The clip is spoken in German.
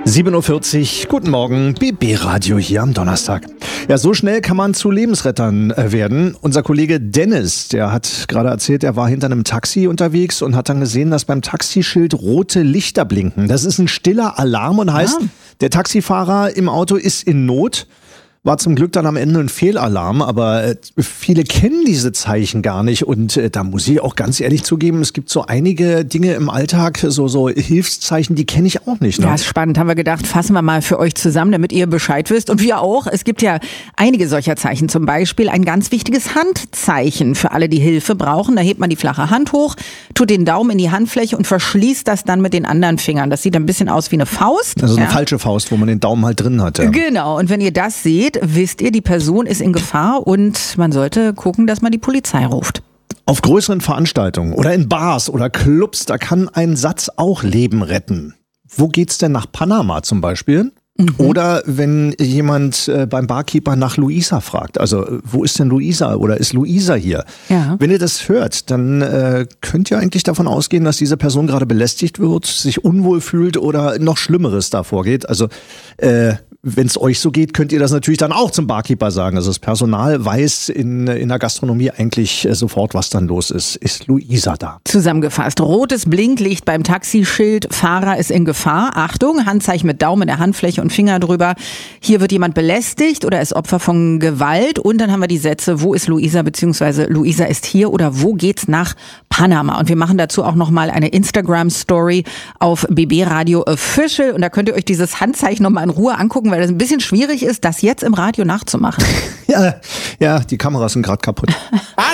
7:40 Uhr, guten Morgen, BB Radio hier am Donnerstag. Ja, so schnell kann man zu Lebensrettern werden. Unser Kollege Dennis, der hat gerade erzählt, er war hinter einem Taxi unterwegs und hat dann gesehen, dass beim Taxischild rote Lichter blinken. Das ist ein stiller Alarm und heißt, der Taxifahrer im Auto ist in Not. War zum Glück dann am Ende ein Fehlalarm, aber viele kennen diese Zeichen gar nicht und da muss ich auch ganz ehrlich zugeben, es gibt so einige Dinge im Alltag, so Hilfszeichen, die kenne ich auch nicht. Ne? Ja, ist spannend, haben wir gedacht, fassen wir mal für euch zusammen, damit ihr Bescheid wisst und wir auch. Es gibt ja einige solcher Zeichen, zum Beispiel ein ganz wichtiges Handzeichen für alle, die Hilfe brauchen. Da hebt man die flache Hand hoch, tut den Daumen in die Handfläche und verschließt das dann mit den anderen Fingern. Das sieht ein bisschen aus wie eine Faust. Also eine falsche Faust, wo man den Daumen halt drin hat. Ja. Genau, und wenn ihr das seht, wisst ihr, die Person ist in Gefahr und man sollte gucken, dass man die Polizei ruft. Auf größeren Veranstaltungen oder in Bars oder Clubs, da kann ein Satz auch Leben retten. Wo geht's denn nach Panama zum Beispiel? Oder wenn jemand beim Barkeeper nach Luisa fragt, also wo ist denn Luisa oder ist Luisa hier? Ja. Wenn ihr das hört, dann könnt ihr eigentlich davon ausgehen, dass diese Person gerade belästigt wird, sich unwohl fühlt oder noch Schlimmeres da vorgeht. Also wenn es euch so geht, könnt ihr das natürlich dann auch zum Barkeeper sagen. Also das Personal weiß in der Gastronomie eigentlich sofort, was dann los ist. Ist Luisa da? Zusammengefasst, rotes Blinklicht beim Taxischild, Fahrer ist in Gefahr. Achtung, Handzeichen mit Daumen in der Handfläche und Finger drüber. Hier wird jemand belästigt oder ist Opfer von Gewalt. Und dann haben wir die Sätze, wo ist Luisa, beziehungsweise Luisa ist hier oder wo geht's nach Panama? Und wir machen dazu auch nochmal eine Instagram-Story auf BB Radio Official. Und da könnt ihr euch dieses Handzeichen nochmal in Ruhe angucken, weil das ein bisschen schwierig ist, das jetzt im Radio nachzumachen. Ja, die Kameras sind gerade kaputt. Was?